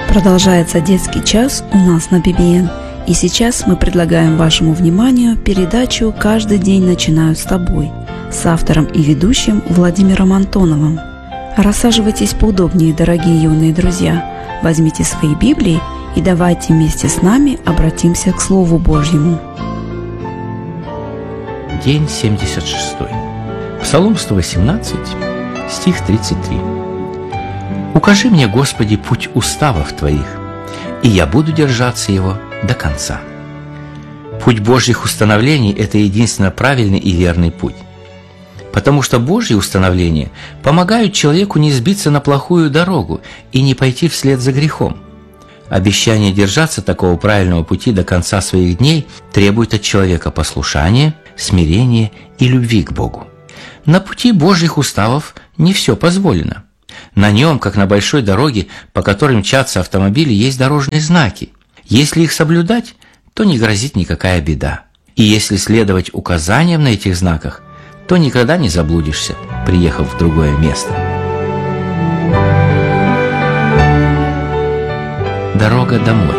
Продолжается детский час у нас на BBN. И сейчас мы предлагаем вашему вниманию передачу «Каждый день начинаю с тобой» с автором и ведущим Владимиром Антоновым. Рассаживайтесь поудобнее, дорогие юные друзья. Возьмите свои Библии и давайте вместе с нами обратимся к Слову Божьему. День 76. Псалом 118, стих 33. «Укажи мне, Господи, путь уставов Твоих, и я буду держаться его до конца». Путь Божьих установлений – это единственно правильный и верный путь. Потому что Божьи установления помогают человеку не сбиться на плохую дорогу и не пойти вслед за грехом. Обещание держаться такого правильного пути до конца своих дней требует от человека послушания, смирения и любви к Богу. На пути Божьих уставов не все позволено. На нем, как на большой дороге, по которой мчатся автомобили, есть дорожные знаки. Если их соблюдать, то не грозит никакая беда. И если следовать указаниям на этих знаках, то никогда не заблудишься, приехав в другое место. Дорога домой.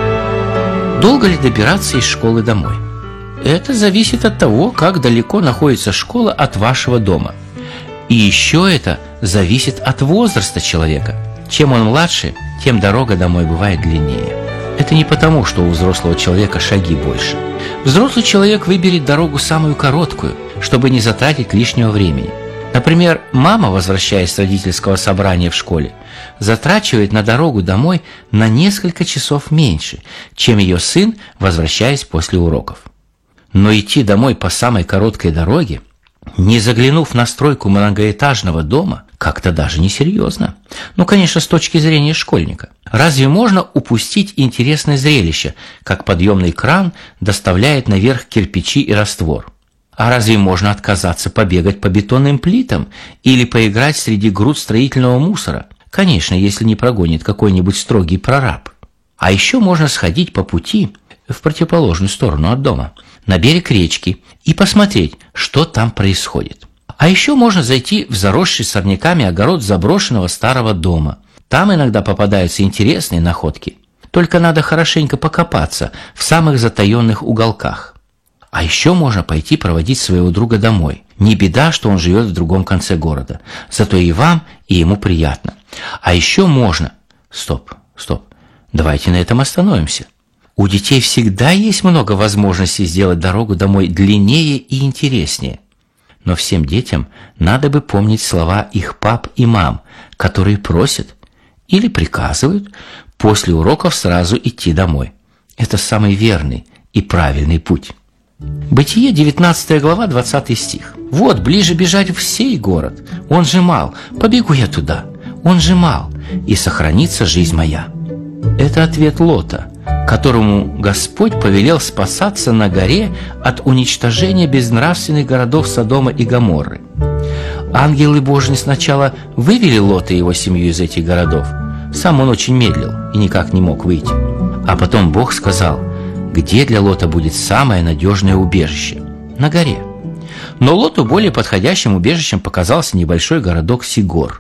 Долго ли добираться из школы домой? Это зависит от того, как далеко находится школа от вашего дома. И еще это зависит от возраста человека. Чем он младше, тем дорога домой бывает длиннее. Это не потому, что у взрослого человека шаги больше. Взрослый человек выберет дорогу самую короткую, чтобы не затратить лишнего времени. Например, мама, возвращаясь с родительского собрания в школе, затрачивает на дорогу домой на несколько часов меньше, чем ее сын, возвращаясь после уроков. Но идти домой по самой короткой дороге, не заглянув на стройку многоэтажного дома, как-то даже несерьезно. Ну, конечно, с точки зрения школьника. Разве можно упустить интересное зрелище, как подъемный кран доставляет наверх кирпичи и раствор? А разве можно отказаться побегать по бетонным плитам или поиграть среди груд строительного мусора? Конечно, если не прогонит какой-нибудь строгий прораб. А еще можно сходить по пути в противоположную сторону от дома, на берег речки, и посмотреть, что там происходит. А еще можно зайти в заросший сорняками огород заброшенного старого дома. Там иногда попадаются интересные находки. Только надо хорошенько покопаться в самых затаенных уголках. А еще можно пойти проводить своего друга домой. Не беда, что он живет в другом конце города. Зато и вам, и ему приятно. А еще можно... Стоп. Давайте на этом остановимся. У детей всегда есть много возможностей сделать дорогу домой длиннее и интереснее. Но всем детям надо бы помнить слова их пап и мам, которые просят или приказывают после уроков сразу идти домой. Это самый верный и правильный путь. Бытие, 19 глава, 20 стих. «Вот, ближе бежать в сей город, он же мал, побегу я туда, он же мал, и сохранится жизнь моя». Это ответ Лота, которому Господь повелел спасаться на горе от уничтожения безнравственных городов Содома и Гоморры. Ангелы Божьи сначала вывели Лота и его семью из этих городов. Сам он очень медлил и никак не мог выйти. А потом Бог сказал, где для Лота будет самое надежное убежище – на горе. Но Лоту более подходящим убежищем показался небольшой городок Сигор.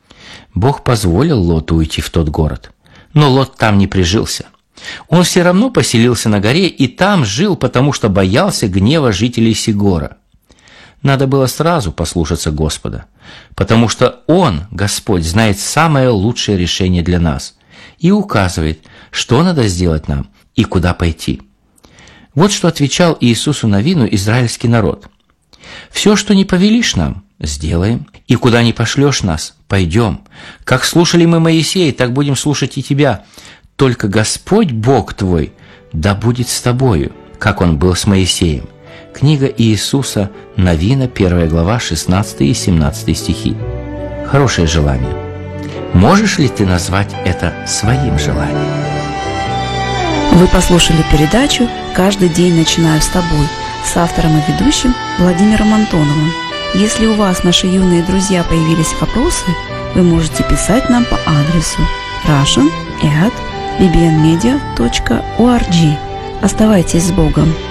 Бог позволил Лоту уйти в тот город, но Лот там не прижился. Он все равно поселился на горе и там жил, потому что боялся гнева жителей Сигора. Надо было сразу послушаться Господа, потому что Он, Господь, знает самое лучшее решение для нас и указывает, что надо сделать нам и куда пойти. Вот что отвечал Иисусу Навину израильский народ. «Все, что не повелишь нам, сделаем, и куда не пошлешь нас, пойдем. Как слушали мы Моисея, так будем слушать и тебя. Только Господь, Бог твой, да будет с тобою, как Он был с Моисеем». Книга Иисуса Навина, 1 глава, 16 и 17 стихи. Хорошее желание. Можешь ли ты назвать это своим желанием? Вы послушали передачу «Каждый день начинаю с тобой» с автором и ведущим Владимиром Антоновым. Если у вас, наши юные друзья, появились вопросы, вы можете писать нам по адресу russian@bbnmedia.org. Оставайтесь с Богом!